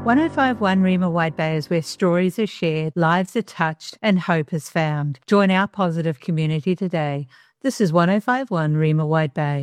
1051 Rima White Bay is where stories are shared, lives are touched, and hope is found. Join our positive community today. This is 1051 Rima White Bay.